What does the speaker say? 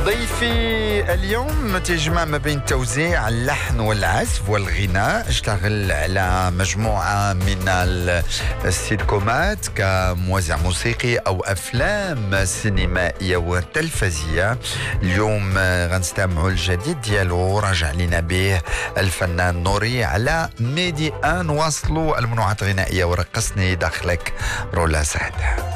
ضيفي اليوم تجمع ما بين توزيع اللحن والعزف والغناء. اشتغل على مجموعة من السيتكومات كموزع موسيقي أو أفلام سينمائية وتلفزية. اليوم غنستمعوا الجديد ديالو راجع لنا به الفنان نوري على ميدي آن. واصلوا الممنوعات الغنائية ورقصني داخلك رولا سعد.